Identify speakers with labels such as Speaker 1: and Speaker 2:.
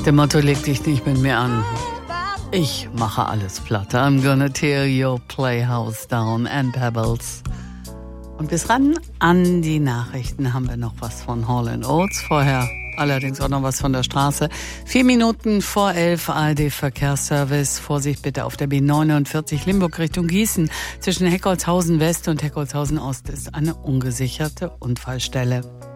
Speaker 1: Dem Motto, leg dich nicht mit mir an. Ich mache alles platt. I'm gonna tear your playhouse down and pebbles. Und bis ran an die Nachrichten haben wir noch was von Hall & Oates. Vorher allerdings auch noch was von der Straße. 4 Minuten vor 11 ARD Verkehrsservice. Vorsicht bitte auf der B49 Limburg Richtung Gießen. Zwischen Heckholzhausen West und Heckholzhausen Ost ist eine ungesicherte Unfallstelle.